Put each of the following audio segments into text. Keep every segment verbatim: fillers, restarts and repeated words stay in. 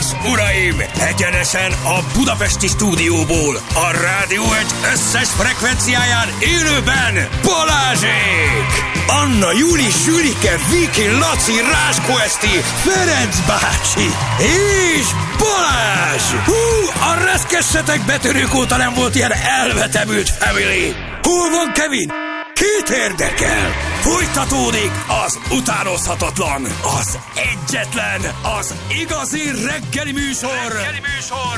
és uraim, egyenesen a budapesti stúdióból, a Rádió egy összes frekvenciáján élőben Balázsék! Anna, Júli, Sülike, Viki, Laci, Ráskó Eszti, Ferenc bácsi és Balázs! Hú, a reszkessetek betörők óta nem volt ilyen elvetemült family! Hol van Kevin? Kit érdekel? Folytatódik az utánozhatatlan, az egyetlen, az igazi reggeli műsor, reggeli műsor,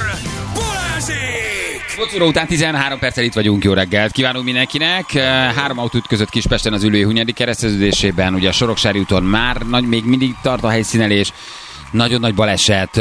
Balázsék! nyolc óra után tizenhárom perccel itt vagyunk, jó reggelt kívánunk mindenkinek. Három autó ütközött Kispesten az Üllői Hunyadi kereszteződésében, ugye a Soroksári úton már nagy, még mindig tart a helyszínelés, nagyon nagy baleset,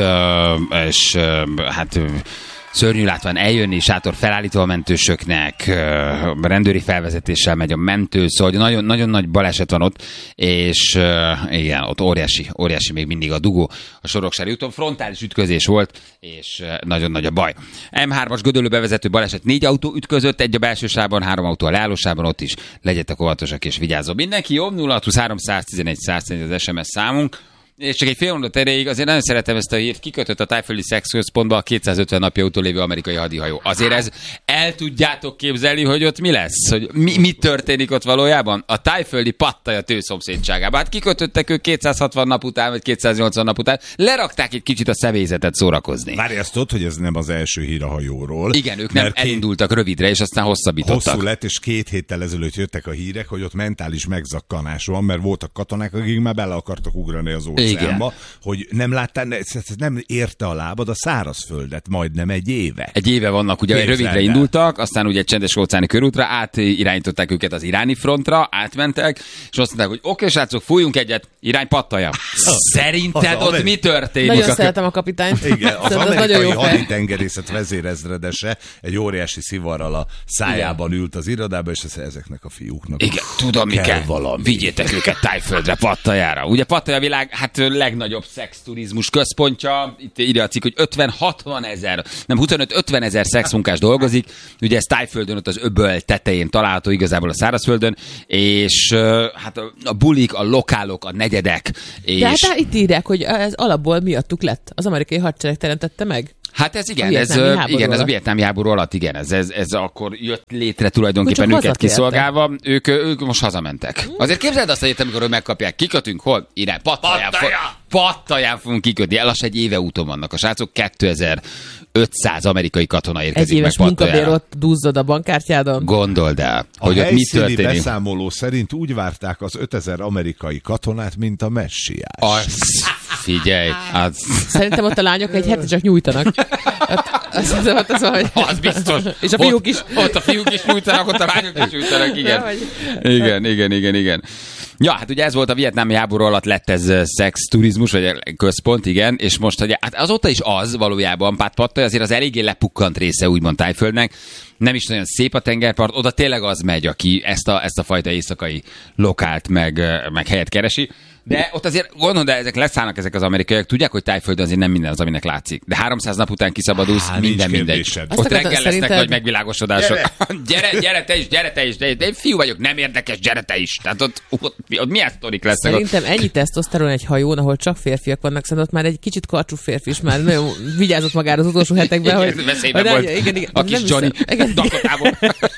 és hát... szörnyű látván eljönni, sátor felállítva a mentősöknek, rendőri felvezetéssel megy a mentő, szóval nagyon, nagyon nagy baleset van ott, és igen, ott óriási, óriási még mindig a dugó a Soroksári úton. Frontális ütközés volt, és nagyon nagy a baj. em hármas Gödöllő bevezető baleset, négy autó ütközött, egy a belső sávban, három autó a leállósában, ott is legyetek óvatosak és vigyázzó. Mindenki jó? nulla hatvanhárom száztizenegy száztizenegy az es em es számunk. És csak egy fél mondat erejéig, azért nagyon szeretem ezt a hírt, kikötött a Tájföldi Szexközpontba a kétszázötven napja utolévő amerikai hadihajó. Azért ez el tudjátok képzelni, hogy ott mi lesz? Hogy mi, mi történik ott valójában? A tájföldi Pattaja tőszomszédságában. Hát kikötöttek ők kétszázhatvan nap után, vagy kétszáznyolcvan nap után, lerakták egy kicsit a személyzetet szórakozni. Várj, azt tudod, hogy ez nem az első hír a hajóról. Igen, ők nem elindultak rövidre, és aztán hosszabbítottak. Hosszú lett, és két héttel ezelőtt jöttek a hírek, hogy ott mentális megzakkanás van, mert voltak katonák, akik már bele akartak ugrani az óceánba, hogy nem láttál, nem érte a lábad a szárazföldet majdnem egy éve. Egy éve vannak, ugye Képzeld rövidre el. indultak, aztán ugye egy csendes óceáni körútra, átirányították őket az iráni frontra, átmentek, és azt mondták, hogy oké, srácok, fújjunk egyet, irány Pattaja. Szerinted az ott az mi történik? Nagyon szeretem a kapitányt. Igen, az Szerintem amerikai nagyon jó fej. haditengerészet vezérezredese egy óriási szivarral a szájában ült az irodába, és ez ezeknek a fiúknak. Igen, tudom, mi kell. Valami. Vigyétek őket Tájföldre, Pattajára. Ugye Pattaja világ, hát legnagyobb szexturizmus központja. Itt írja a cikk, hogy ötven-hatvan ezer, nem huszonöt-ötven ezer szexmunkás dolgozik. Ugye ez Tájföldön, ott az öböl tetején található, igazából a szárazföldön, és uh, hát a, a bulik, a lokálok, a negyedek. És... De hát itt írják, hogy ez alapból miattuk lett. Az amerikai hadsereg teremtette meg. Hát ez igen, A ez, igen, ez a vietnámi háború alatt, igen, ez, ez, ez akkor jött létre tulajdonképpen őket hazatértek. kiszolgálva, ők, ők most hazamentek. Azért képzeld azt, hogy amikor megkapják, kikötünk, hol? Irány, Pattaján, Pattaja! Pattaján fogunk kikötni, lassan egy éve úton vannak a srácok, kétezer-ötszáz amerikai katona érkezik Egy éves meg Pattajára. munkabér ott duzzad a bankkártyádon. Gondold el, A hogy ott mi helyszíni történik. beszámoló szerint úgy várták az ötezer amerikai katonát, mint a messiás. Az, figyelj, az... Szerintem ott a lányok egy hete csak nyújtanak. Hát, az, az, az, az, az, Az biztos. És a fiúk is. Ott, ott a fiúk is nyújtanak, ott a lányok is nyújtanak, igen. Igen, igen, igen, igen. Ja, hát ugye ez volt a vietnámi háború alatt lett ez szexturizmus, vagy központ, igen, és most ugye, hát azóta is az valójában, Pát Pattaja azért az eléggé lepukkant része úgymond Tájföldnek, nem is nagyon szép a tengerpart, oda tényleg az megy, aki ezt a, ezt a fajta éjszakai lokált meg, meg helyet keresi. De ott azért gondolod, de ezek leszállnak ezek az amerikaiak, tudják, hogy Tájföldön azért nem minden az, aminek látszik. De háromszáz nap után kiszabadulsz, Há, minden nincs mindegy. kérdésed. Ott Azt reggel akartam, lesznek szerinted- nagy megvilágosodások. Gyere! gyere, gyere te is, gyere te is, de én fiú vagyok, nem érdekes, gyere te is. Tehát ott, ott, ott milyen sztorik lesznek ott? Szerintem ennyi tesztoszteron egy hajón, ahol csak férfiak vannak, szerintem ott már egy kicsit karcsú férfi is már nagyon vigyázott magára az utolsó hetekben, hogy... Igen, veszélyben hogy volt nem- igen, igen, a kis nem Johnny hiszem- igen, igen. Dakotából.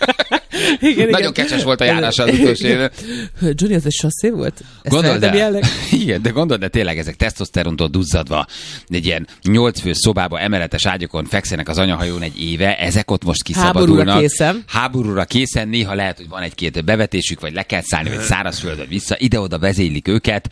Igen, Nagyon igen. kecses volt a járása az utolsó éve. Johnny, az egy sasszé volt? Ezt Gondold vehetem el, jelleg? igen, de gondold el, tényleg ezek tesztoszterontól duzzadva, egy ilyen nyolc fő szobába, emeletes ágyakon fekszenek az anyahajón egy éve, ezek ott most kiszabadulnak. Háborúra készen. Háborúra készen, néha lehet, hogy van egy-két bevetésük, vagy le kell szállni, vagy szárazföldön vissza, ide-oda vezénylik őket,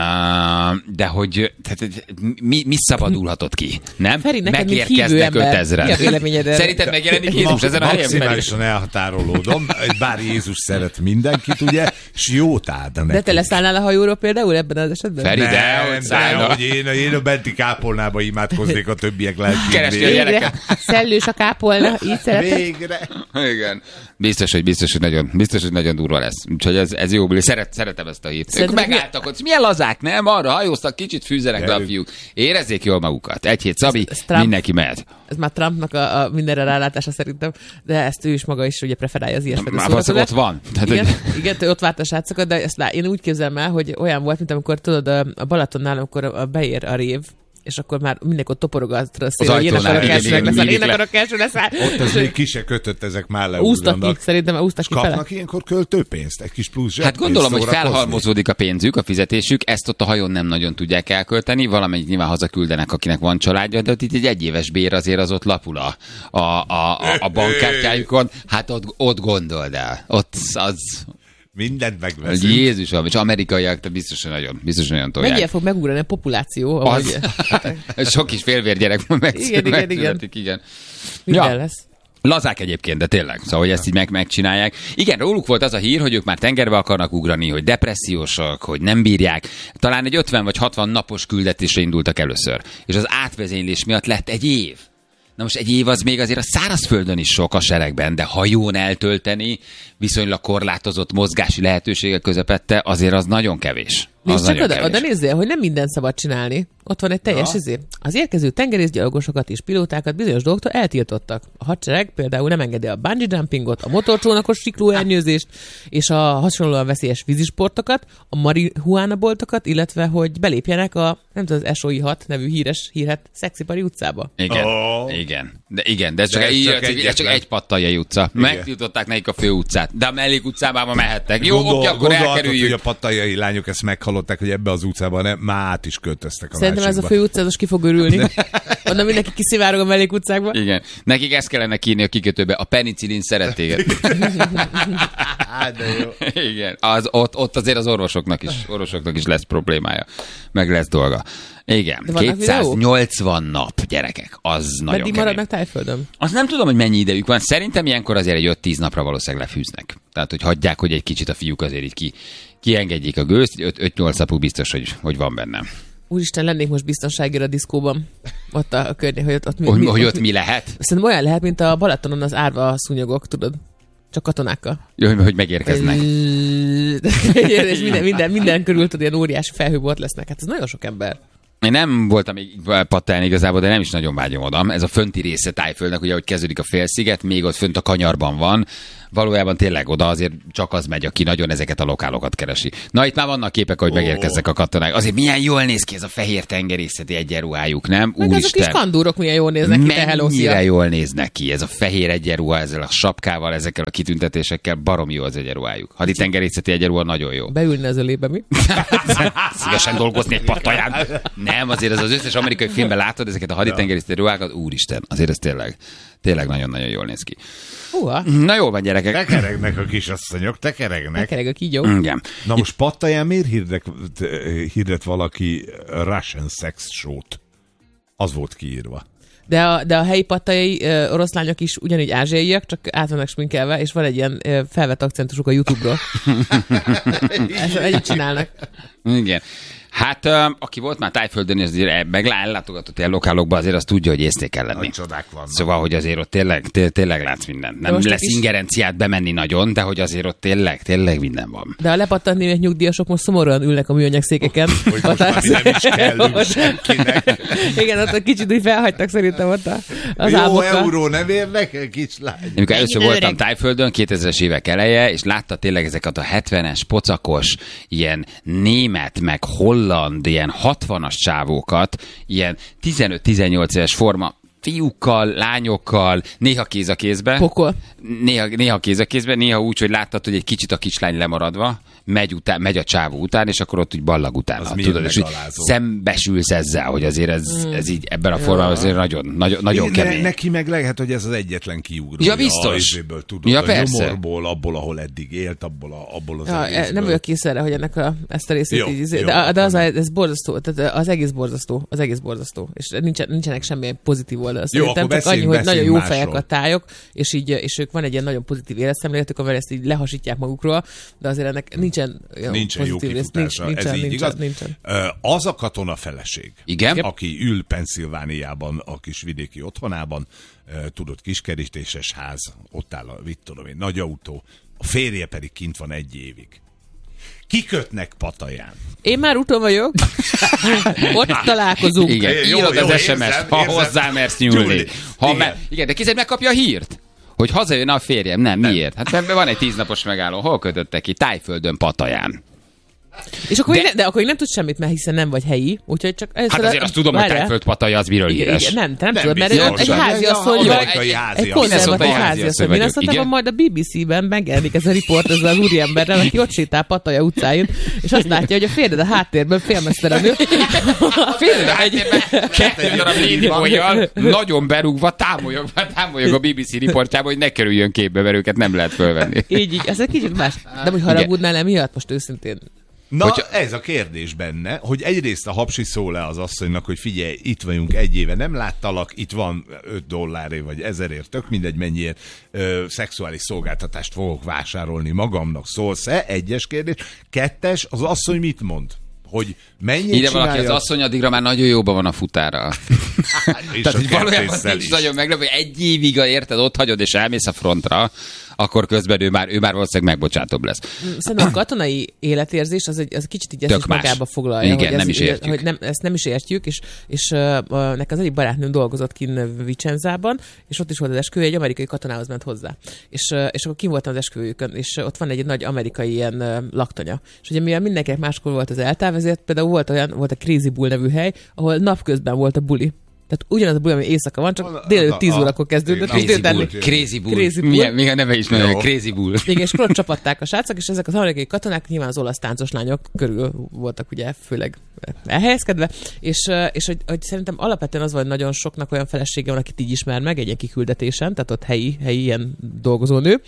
de hogy tehát, mi, mi szabadulhatott ki, nem? Feri, neked, mint hívő Megérkeznek ember, ötezren. mi a véleményed erről? Szerinted megjelenik Jézus ezen a helyen? Feri? Maximálisan elhatárolódom, bár Jézus szeret mindenkit, ugye, és jót áld De nekünk. te leszállnál a hajóról például ebben az esetben? Feri, de Nem, hogy de, szállna. hogy én, én a benti kápolnába imádkoznék a többiek lelkén. Keresni a Végre. gyereket. Szellős a kápolna, így szereted? Végre. Igen. Biztos, hogy biztos, hogy nagyon, biztos, hogy nagyon durva lesz. Úgyhogy ez, ez jó, Szeret, szeretem ezt a hírt. Ők Szerintem megálltak ott. Milyen lazák, nem? Arra hajóztak, kicsit fűzenek be a fiúk. Érezzék jól magukat. Egy hét Szabi, Ez- ez Trump. mindenki mehet. Ez már Trumpnak a, a mindenre rálátása szerintem, de ezt ő is maga is ugye preferálja az ilyesfajta Már valószínűleg szórakozást. ott van. Tehát, Igen, hogy- igen, ő ott várta a srácokat, de ezt lá, én úgy képzelem el, hogy olyan volt, mint amikor tudod, a Balatonnál, amikor a- beér a rév, és akkor már mindenki ott toporogatra a szél, hogy én akarok első leszel, én akarok első leszel. Ott az még ki se kötött, ezek már leúztak ki, szerintem úsztak ki fele. Kapnak ilyenkor költőpénzt, egy kis plusz zseppénzt. Hát gondolom, hogy felhalmozódik a pénzük, a fizetésük, ezt ott a hajón nem nagyon tudják elkölteni, valamennyit nyilván hazaküldenek, akinek van családja, de ott itt egy egyéves bér azért az ott lapul a, a, a, a bankkártyájukon. Hát ott, ott gondold el. Ott az... Mindent megveszünk. Jézusom, és amerikaiak biztos, hogy nagyon, biztos, nagyon tolják. Mennyire fog megugrani a populáció? Az, sok kis félvérgyerek meg, igen, igen, igen. igen. Minden ja. lesz. Lazák egyébként, de tényleg, szóval, hogy ezt így meg, megcsinálják. Igen, róluk volt az a hír, hogy ők már tengerbe akarnak ugrani, hogy depressziósak, hogy nem bírják. Talán egy ötven vagy hatvan napos küldetésre indultak először. És az átvezénylés miatt lett egy év. Na most egy év az még azért a szárazföldön is sok a seregben, de hajón eltölteni viszonylag korlátozott mozgási lehetőségek közepette, azért az nagyon kevés. Nézd csak oda, oda nézzél, hogy nem mindent szabad csinálni. Ott van egy teljes izé. Az érkező tengerészgyalogosokat és pilótákat bizonyos dolgoktól eltiltottak. A hadsereg például nem engedi a bungee jumpingot, a motorcsónakos siklóernyőzést és a hasonlóan veszélyes vízisportokat, a marihuána boltokat, illetve hogy belépjenek a, nem tudom, az es o i hat nevű híres hírhet Szexipari utcába. Igen, oh. igen. De igen, de ez csak, de ez csak, egy, ez csak egy Pattaljai utca. Megtiltották nekik a fő utcát, de a mellék utcában mehettek. Jó, Gondol, oké, akkor elkerüljük. Hogy a Pattaljai lányok ezt meghallották, hogy ebbe az utcában nem, már át is költöztek a Szerintem másikba. Ez a fő utca, most ki fog örülni. Onnan mindenki kiszivárog a mellék utcákba. Igen. Nekik ezt kellene kírni a kikötőbe. A penicillin szeret téged. De jó. Igen. Az, ott, ott azért az orvosoknak is, orvosoknak is lesz problémája. Meg lesz dolga. Igen. kétszáznyolcvan nap, gyerekek. Az nagyon kemény. Meddig maradnak Tájföldön? Azt nem tudom, hogy mennyi idejük van. Szerintem ilyenkor azért egy öt-tíz napra valószínűleg lefűznek. Tehát, hogy hagyják, hogy egy kicsit a fiúk azért így ki, kiengedjék a gőzt. öt-nyolc napuk biztos, hogy, hogy van benne. Úristen, lennék most biztonságira a diszkóban. Ott a, a környék, hogy ott, ott, mi, hogy, mi, hogy ott mi, mi lehet? Szerintem olyan lehet, mint a Balatonon az árva szúnyogok, tudod? Csak katonákkal. Jó, hogy megérkeznek. És minden, minden, minden körül tudod, ilyen óriási felhőbort lesznek. Hát ez nagyon sok ember. Én nem voltam még pattálni igazából, de nem is nagyon vágyom oda. Ez a fönti része Tájföldnek, ugye, hogy kezdődik a félsziget, még ott fönt a kanyarban van. Valójában tényleg oda azért csak az megy, aki nagyon ezeket a lokálokat keresi. Na, itt már vannak képek, hogy megérkeznek a katonák. Azért milyen jól néz ki ez a fehér tengerészeti egyenruhájuk, nem? Meg Úristen. azok is kandúrok milyen jól néznek ki, mennyire jól néznek ki. Ez a fehér egyenruha, ezzel a sapkával, ezekkel a kitüntetésekkel, barom jó az egyenruhájuk. Haditengerészeti egyenruha nagyon jó. Beülne az ölébe, mi? Szívesen dolgozni egy Pattaján. Nem, azért ez az összes amerikai filmben látod ezeket a haditengerészeti ruhákat, úristen, azért ez tényleg, tényleg nagyon-nagyon jól néz ki. Húha. Na jó van, gyerekek. Tekeregnek a kisasszonyok, tekeregnek. Tekereg a kígyó. Igen. Na most Pattaján miért hirdet, hirdet valaki Russian sex show-t? Az volt kiírva. De a, de a helyi pattajai uh, oroszlányok is ugyanígy ázsiaiak, csak át vannak sminkelve, és van egy ilyen uh, felvett akcentusuk a YouTube-ról. Ezt együtt csinálnak. Igen. Hát, uh, aki volt már Tájföldön, azért meg ellátogatott ilyen lokálokba, azért azt tudja, hogy észnél kell lenni. Csodák vannak. Szóval, hogy azért ott tényleg, té- tényleg látsz mindent. Nem lesz is ingerenciát bemenni nagyon, de hogy azért ott tényleg, tényleg minden van. De a lepattant német nyugdíjasok most szomorúan ülnek a műanyag székeken. Hogy most már mi nem is kellünk senkinek. Igen, ott a kicsit úgy felhagytak szerintem ott az Jó álmokkal. euró nem érnek, kislány. Amikor először voltam Tájföldön, kétezres évek eleje, és látta tényleg ezeket a hetvenes, pocakos, ilyen német, meg holland, ilyen hatvanas csávókat, ilyen tizenöt-tizennyolc éves forma, fiúkkal, lányokkal, néha kéz a kézbe. Pokol. Néha, néha kéz a kézbe, néha úgy, hogy láttad, hogy egy kicsit a kislány lemaradva, megy, után, megy a csávó után, és akkor ott úgy ballag utána. Tudod, és szembesülsz ezzel, hogy azért ez, ez így ebben a formában azért nagyon, nagyon, nagyon kemény. Neki meg lehet, hogy ez az egyetlen kiugró. Ja, biztos. A, tudod, ja, a persze. Nyomorból, abból, ahol eddig élt, abból, a, abból az ja, egészből. Nem vagyok kész erre, hogy ennek a, ezt a részét jó, így, jó, de, de az, a, ez borzasztó, tehát az egész borzasztó, az egész borzasztó, és nincsen, nincsenek semmilyen pozitív oldal. Szerintem csak annyi, hogy nagyon jó másról. Fejek a tájok, és így, és ők van egy ilyen nagyon pozitív életszemléletük, amivel ezt így lehasítják magukról, de azért ennek nincsen, nincsen jó kifutása. Nincs, nincsen, ez így nincsen, igaz? Nincsen. Az a katona feleség, igen? aki ül Pennsylvániában, a kis vidéki otthonában, tudod, kiskerítéses ház, ott áll a, mit tudom én, nagy autó, a férje pedig kint van egy évig. Kikötnek Pataján. Én már úton vagyok. Ott találkozunk. Igen, jó, írod jó, az es em es-t, ha érzem. hozzá mersz nyúlni. Gyuri, Ha igen. me- igen, de kézzel megkapja a hírt, hogy hazajön a férjem. Nem, miért? Hát van egy tíznapos megálló. Hol kötötte ki? Tájföldön, Pataján. És akkor De- de, ne, de akkor nem tudsz semmit, mert hiszen nem vagy helyi, úgyhogy csak... Hát azért azt tudom, hogy Tájföld pataja az miről híres. Nem, te nem, Nem tudod, mert biztos. egy házi Ja, asszony ja, vagy, amerikai egy, házi egy asszony. konzervatív Minnesota házi házi asszony. asszony vagyok, Minnesotában igen. majd a bé bé cé-ben megjelenik ez a riport ezzel az úriemberrel, aki ott sétál Pattaya utcáin, és azt látja, hogy a férjed a háttérben félmeztelenül. Félre háttérben kettő darab lédibolyjal nagyon berúgva támolyog, támolyog a bé bé cé riportjába, hogy ne kerüljön képbe, mert őket nem lehet fölvenni. Így, így, ez egy kicsit más. De hogy haragudnál emiatt most őszintén? Na, Hogyha- ez a kérdés benne, hogy egyrészt a hapsi szól le az asszonynak, hogy figyelj, itt vagyunk egy éve, nem láttalak, itt van öt dollárért vagy ezerért, tök mindegy mennyiért ö, szexuális szolgáltatást fogok vásárolni magamnak, szólsz-e? Egyes kérdés. Kettes, az asszony mit mond? Hogy mennyit Ide csinálja? valaki az asszony, addigra már nagyon jóban van a futára. És Tehát, a hogy valójában kertésszel nincs is. nagyon meglepő, hogy egy évig, érted, ott hagyod és elmész a frontra, akkor közben ő már, ő már valószínűleg megbocsátóbb lesz. Szerintem a katonai életérzés az egy, az kicsit így ezt Tök is más. magába foglalja. Igen, hogy ez, nem is értjük. Hogy nem, ezt nem is értjük, és, és uh, nekem az egyik barátnőm dolgozott kinn Vicenzában, és ott is volt az esküvő, egy amerikai katonához ment hozzá. És, uh, és akkor kim voltam az esküvőjükön, és ott van egy nagy amerikai ilyen uh, laktanya. És ugye mivel mindenkinek máskor volt az eltáv, ezért például volt olyan, volt a Crazy Bull nevű hely, ahol napközben volt a buli. Tehát ugyanaz a buli, ami éjszaka van, csak délelőtt tíz órakor kezdődött, és Crazy délután Bull. Bull. Crazy Bull. Crazy Bull. Milyen, még a neve is nagyon Jó. Crazy Bull. igen, és akkor ott csapatták a srácok, és ezek az amerikai katonák nyilván az olasz táncos lányok körül voltak ugye főleg elhelyezkedve, és, és hogy, hogy szerintem alapvetően az van, hogy nagyon soknak olyan felesége van, akit így ismer meg egy ilyen kiküldetésen, tehát ott helyi, helyi ilyen dolgozónő,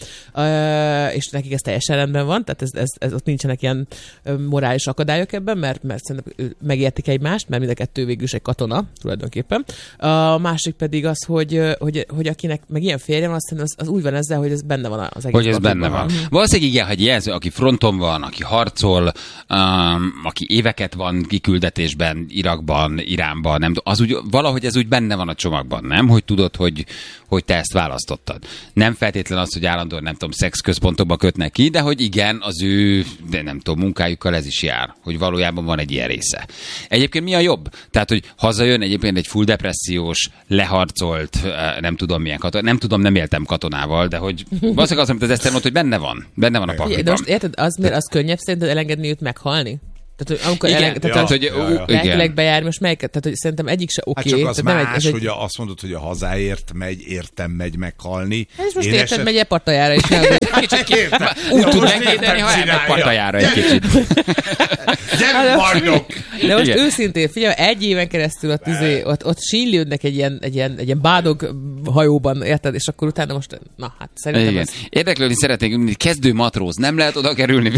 és nekik ez teljesen rendben van, tehát ez, ez, ez, ott nincsenek ilyen morális akadályok ebben, mert, mert szerintem megértik egymást, mert mind a kettő végül is egy katona tulajdonképpen. A másik pedig az, hogy, hogy, hogy akinek meg ilyen férje van, azt az, az úgy van ezzel, hogy ez benne van az egész. Hogy ez benne van. Valószínűleg igen, hogy jelző, aki fronton van, aki harcol, um, aki éveket van kiküldetésben, Irakban, Iránban, nem tudom, az úgy, valahogy ez úgy benne van a csomagban, nem? Hogy tudod, hogy, hogy te ezt választottad. Nem feltétlen az, hogy állandóan, nem tudom, szexközpontokba kötnek ki, de hogy igen, az ő, de nem tudom, munkájukkal ez is jár, hogy valójában van egy ilyen része. Egyébként mi a jobb? Tehát, hogy hazajön egyébként egy full depressziós, leharcolt, nem tudom milyen katona, nem tudom, nem éltem katonával, de hogy valószínűleg az, amit az Eszter mondta, hogy benne van, benne van a De pakliban. most érted, az, miért az könnyebb szerinted elengedni őt meghalni? Tehát, hogy amikor Igen, eleng, tehát, tehát, hogy hogy ja, ja. lelkileg bejár, most melyiket? Tehát, hogy szerintem egyik se oké. Hát csak az tehát nem más, egy, ez hogy egy, a, azt mondod, hogy a hazáért megy, értem megy meghalni. ez most Én érted, eset- megy el Pattajára is. Nem, Kicsit ki, Értem. úgy Ja, tud most megvédeni, értem, ha elmegy csinálja. Pattajára egy kicsit. Gyere, bajnok! de most Igen. őszintén, figyelj, egy éven keresztül ott, izé, ott, ott sínlődnek egy ilyen, egy, ilyen, egy ilyen bádog hajóban, érted? És akkor utána most, na hát szerintem Igen. ez... Érdeklődni szeretnék, mint kezdő matróz. Nem lehet oda kerülni.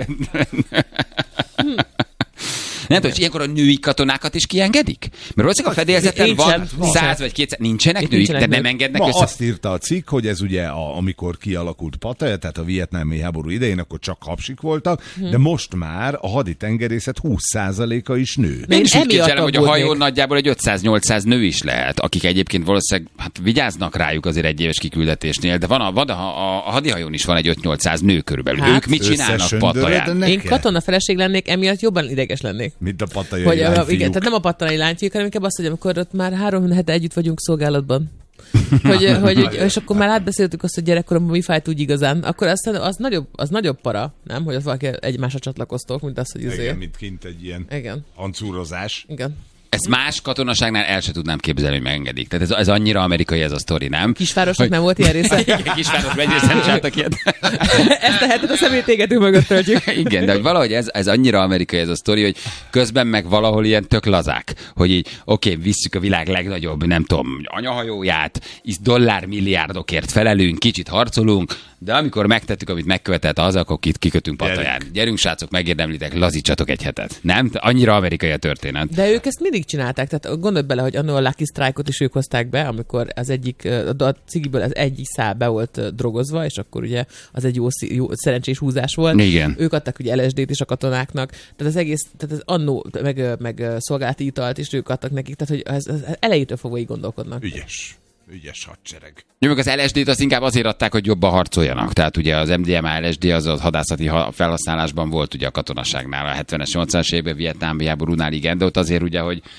Nem tudom, és ilyenkor a női katonákat is kiengedik? Mert valószínűleg a fedélzeten Nincsen, van nincsen. száz vagy kétszáz, nincsenek Itt nőik, nincsenek de nem nők. engednek Ma össze. azt írta a cikk, hogy ez ugye, a, amikor kialakult Pattaya, tehát a vietnámi háború idején, akkor csak hapsik voltak, Hm. de most már a haditengerészet húsz százaléka is nő. Én is úgy emiatt képzelem, hogy a aggódnék. hajón nagyjából egy ötszáz-nyolcszáz nő is lehet, akik egyébként valószínűleg hát vigyáznak rájuk azért egy éves kiküldetésnél, de van a, van a, a, a hadihajón is van egy öt-nyolcszáz nő körülbelül. Hát, ők mit csinálnak Összesöndöröd Pattaján? neki? Én katona feleség lennék, emiatt jobban ideges lennék. Mint a pattayai Hogy, a, igen, lányfiúk. tehát nem a pattanai lányfiúk, hanem inkább azt, hogy amikor ott már három hete együtt vagyunk szolgálatban. hogy, hogy, és akkor már átbeszéltük azt, hogy gyerekkoromban mi fájt úgy igazán, akkor aztán az nagyobb, az nagyobb para, nem? Hogy az valaki egymásra csatlakoztok, mint az, hogy Igen, izé. mint kint egy ilyen Igen, hancúrozás. igen. Ezt más katonaságnál el se tudnám képzelni, hogy megengedik. Tehát ez, ez annyira amerikai ez a sztori, nem? Kisvárosnak nem volt ilyen része. Igen, Kisváros megyrész nem csináltak ilyet. Ezt a hetet a szemétégető mögött töltjük. Igen, de hogy valahogy ez, ez annyira amerikai ez a sztori, hogy közben meg valahol ilyen tök lazák, hogy így oké, okay, visszük a világ legnagyobb, nem tudom, anyahajóját, is dollármilliárdokért felelünk, kicsit harcolunk, de amikor megtettük, amit megkövetett az, akkor kit kikötünk Pattaján. Gyerünk, srácok, megérdemlitek, lazítsatok egy hetet. Nem? Annyira amerikai a történet. De ők ezt mindig csinálták, tehát gondolj bele, hogy annól a Lucky Strike-ot is ők hozták be, amikor az egyik, a cigiből az egyik szál be volt drogozva, és akkor ugye az egy jó, szí- jó szerencsés húzás volt. Igen. Ők adtak ugye el es dét is a katonáknak, tehát az egész, tehát az annó, meg, meg szolgálati italt is ők adtak nekik, tehát hogy ez, ez elejétől fogva így gondolkodnak. Ügyes. Ügyes hadsereg. Jó, meg az el es dét azt inkább azért adták, hogy jobban harcoljanak. Tehát ugye az em dé em á el es dé az a hadászati felhasználásban volt ugye a katonaságnál a hetvenes, nyolcvanas években, vietnámi háborúnál, igen, de ott azért ugye, hogy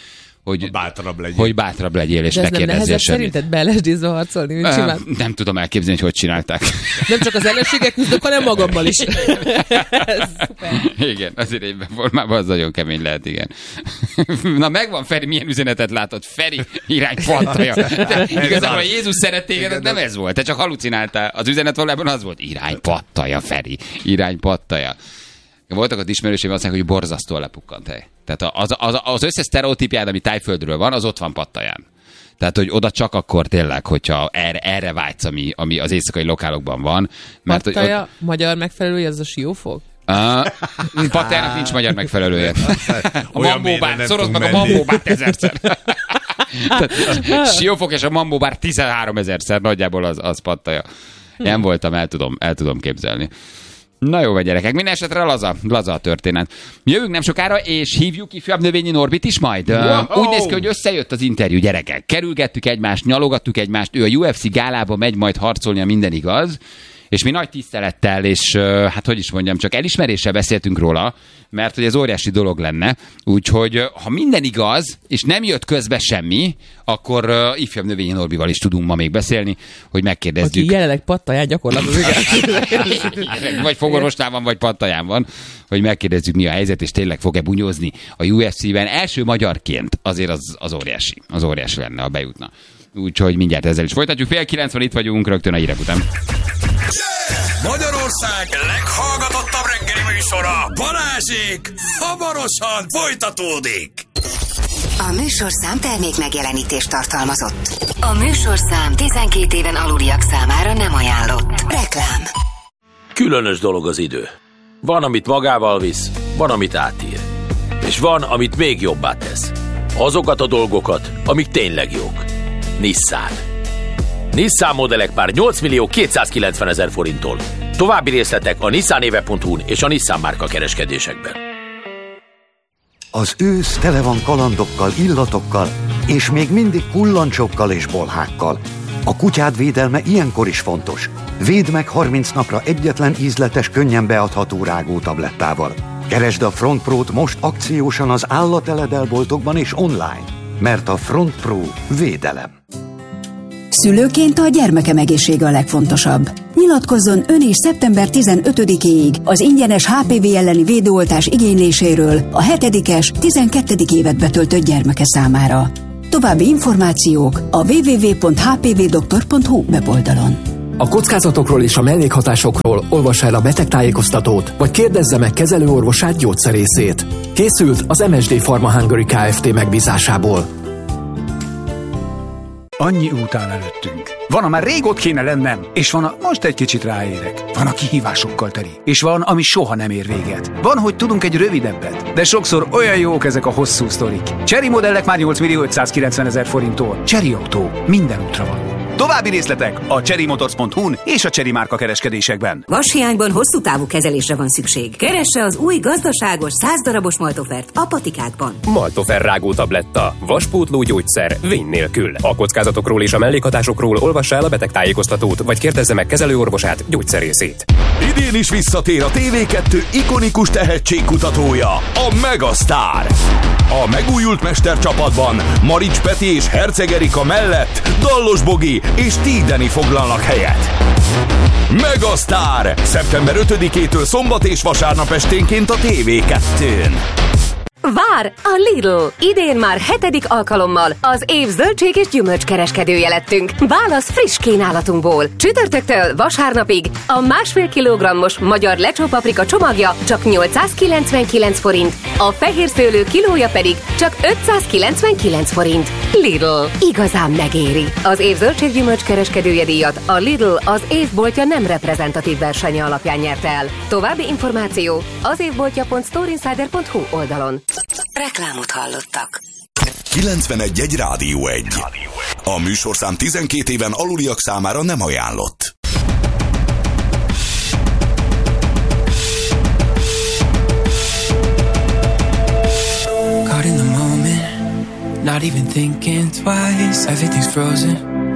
hogy bátrabb legyél. Hogy bátrabb legyél, és ne kérdezzél semmit. Szerinted be lesdízve harcolni, mint simán? Nem tudom elképzelni, hogy hogy csinálták. Nem csak az ellenségek küzdök, hanem magammal is. Ez szuper. Igen, azért egyben formában az nagyon kemény lehet, igen. Na megvan, Feri, milyen üzenetet látod? Feri, irány Pattaja. Igazából, ha Jézus szeret téged, nem ez volt. Te csak halucináltál. Az üzenet valójában az volt, irány Pattaja, Feri, irány Pattaja. Voltak ott ismerőseim, azt mondják, hogy borzasztóan lepukkant hely. Tehát az, az, az összes sztereotípjád, ami Tájföldről van, az ott van Pattaján. Tehát, hogy oda csak akkor tényleg, hogyha erre, erre vágysz, ami, ami az éjszakai lokálokban van. Mert, Pattaja, ott... magyar megfelelője, az a Siófok? Uh, Pattájának nincs magyar megfelelője. A Mambóbár, szoroz meg a Mambóbárt ezerszer. Siófok és a Mambóbár tizenhárom ezerszer nagyjából az, az Pattaja. Nem voltam, el tudom, el tudom képzelni. Na jó, vagy gyerekek, minden esetre laza, laza a történet. Jövünk nem sokára, és hívjuk ifjabb növényi Norbit is majd. Uh, úgy néz ki, hogy összejött az interjú, gyerekek. Kerülgettük egymást, nyalogattuk egymást, ő a U F C gálába megy majd harcolni, a minden igaz. És mi nagy tisztelettel, és hát hogy is mondjam, csak elismeréssel beszéltünk róla, mert hogy ez óriási dolog lenne. Úgyhogy ha minden igaz, és nem jött közbe semmi, akkor uh, ifjabb növényi Norbival is tudunk ma még beszélni, hogy megkérdezzük. Aki jelenleg Pattaján gyakorlatilag. Vagy fogorvosnál van, vagy Pattaján van, hogy megkérdezzük, mi a helyzet, és tényleg fog-e bunyózni a U F C-ben. Első magyarként azért az, az óriási. Az óriási lenne, ha bejutna. Úgyhogy mindjárt ezzel is folytatjuk. Fél kilencven itt vagyunk, rögtön a hírek után. Magyarország leghallgatottabb reggeli műsora, Balázsék, hamarosan folytatódik. A műsorszám termék megjelenítést tartalmazott. A műsorszám tizenkét éven aluliak számára nem ajánlott. Reklám. Különös dolog az idő. Van, amit magával visz, van, amit átír. És van, amit még jobbá tesz. Azokat a dolgokat, amik tényleg jók. Nissan. Nissan modellek már nyolc millió kétszázkilencven ezer forinttól. További részletek a nissanéve pont hu-n és a Nissan márka kereskedésekben. Az ősz tele van kalandokkal, illatokkal, és még mindig kullancsokkal és bolhákkal. A kutyád védelme ilyenkor is fontos. Védd meg harminc napra egyetlen ízletes, könnyen beadható rágótablettával. Keresd a Front Pro-t most akciósan az állateledelboltokban és online, mert a Front Pro védelem. Szülőként a gyermekem egészsége a legfontosabb. Nyilatkozzon ön is szeptember tizenötödikéig az ingyenes há pé vé elleni védőoltás igényléséről a hetedikes, tizenkettedik évet betöltött gyermeke számára. További információk a double-u double-u double-u pont h p v doktor pont h u weboldalon. A kockázatokról és a mellékhatásokról olvassa el a betegtájékoztatót, vagy kérdezze meg kezelőorvosát, gyógyszerészét. Készült az em es dé Pharma Hungary Kft. Megbízásából. Annyi út áll előttünk. Van, amár rég ott kéne lennem, és van, a most egy kicsit ráérek. Van, a kihívásokkal teli, és van, ami soha nem ér véget. Van, hogy tudunk egy rövidebbet, de sokszor olyan jók ezek a hosszú sztorik. Chery modellek már nyolc millió ötszázkilencven ezer forinttól. Chery autó, minden útra való. További részletek a chery motors pont hu-n és a Chery márka kereskedésekben. Vashiányban hosszú távú kezelésre van szükség. Keresse az új gazdaságos száz darabos Maltofert a patikákban. Maltofer rágó tabletta. Vaspótló gyógyszer vény nélkül. A kockázatokról és a mellékhatásokról olvassa el a betegtájékoztatót, vagy kérdezze meg kezelőorvosát, gyógyszerészét. Idén is visszatér a té vé kettő ikonikus tehetségkutatója, a Megasztár. A megújult mestercsapatban Marics Peti és Herceg Erika mellett Dallos Bogi és Tídeni foglalnak helyet. Megasztár! szeptember ötödikétől szombat és vasárnap esténként a té vé kettőn. Vár a Lidl! Idén már hetedik alkalommal az év zöldség és gyümölcs kereskedője lettünk. Válasz friss kínálatunkból. Csütörtöktől vasárnapig a másfél kilogrammos magyar lecsó paprika csomagja csak nyolcszázkilencvenkilenc forint, a fehér szőlő kilója pedig csak ötszázkilencvenkilenc forint. Lidl. Igazán megéri. Az év zöldség-gyümölcs kereskedője díjat a Lidl az évboltja nem reprezentatív versenye alapján nyerte el. További információ az évboltja pont storeinsider pont hu oldalon. Reklámot hallottak. kilencvenegy egy Rádió egy. A műsorszám tizenkét éven aluliak számára nem ajánlott. Caught in the moment, not even thinking twice, everything's frozen.